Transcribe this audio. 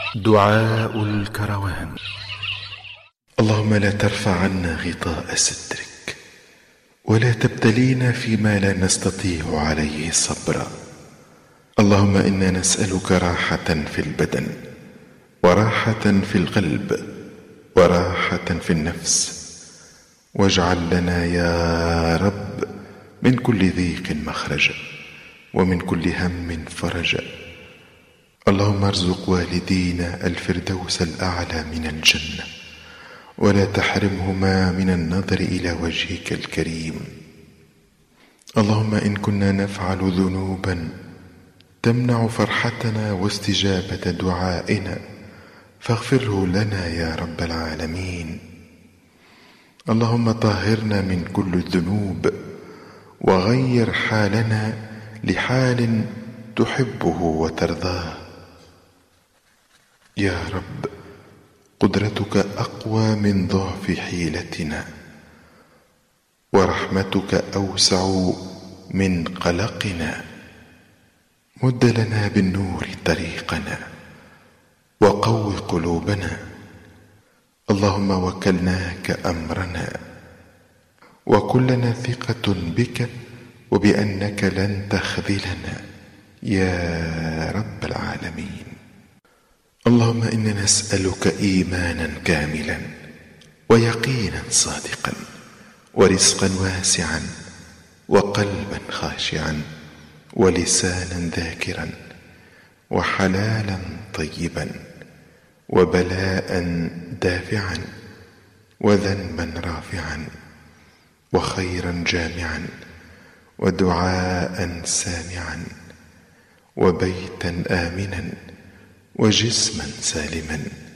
دعاء الكروان. اللهم لا ترفع عنا غطاء سترك، ولا تبتلينا فيما لا نستطيع عليه صبرا. اللهم إنا نسألك راحة في البدن، وراحة في القلب، وراحة في النفس. واجعل لنا يا رب من كل ضيق مخرجا، ومن كل هم فرجا. اللهم ارزق والدينا الفردوس الأعلى من الجنة، ولا تحرمهما من النظر إلى وجهك الكريم. اللهم إن كنا نفعل ذنوبا تمنع فرحتنا واستجابة دعائنا فاغفره لنا يا رب العالمين. اللهم طهرنا من كل الذنوب، وغير حالنا لحال تحبه وترضاه. يا رب، قدرتك أقوى من ضعف حيلتنا، ورحمتك أوسع من قلقنا. مد لنا بالنور طريقنا، وقو قلوبنا. اللهم وكلناك أمرنا، وكلنا ثقة بك وبأنك لن تخذلنا يا رب العالمين. اللهم إنا نسألك إيمانا كاملا، ويقينا صادقا، ورزقا واسعا، وقلبا خاشعا، ولسانا ذاكرا، وحلالا طيبا، وبلاء دافعا، وذنبا رافعا، وخيرا جامعا، ودعاء سامعا، وبيتا آمنا، وجسما سالما،